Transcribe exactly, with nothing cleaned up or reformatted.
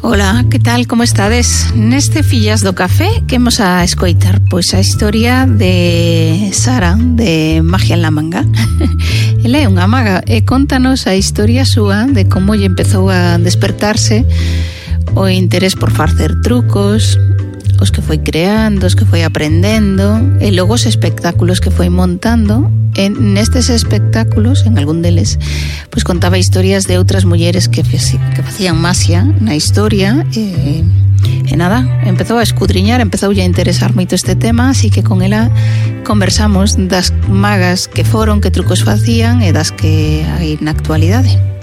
Ola, que tal, como estades? Neste Fillas do Café que imos a escoitar pois a historia de Sara, de Magia en la Manga. Ela é unha maga e contanos a historia súa de como lle empezou a despertarse o interés por facer trucos, os que foi creando, os que foi aprendendo e logo os espectáculos que foi montando. E nestes espectáculos, en algún deles, pois contaba historias de outras mulleres que, que facían magia na historia e, e nada, empezou a escudriñar, empezou a interesar moito este tema, así que con ela conversamos das magas que foron, que trucos facían e das que hai na actualidade.